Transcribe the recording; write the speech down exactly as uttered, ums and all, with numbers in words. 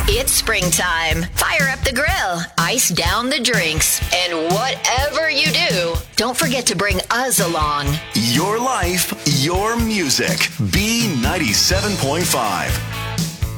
It's springtime. Fire up the grill, ice down the drinks, and whatever you do, don't forget to bring us along. Your life, your music. B ninety-seven point five.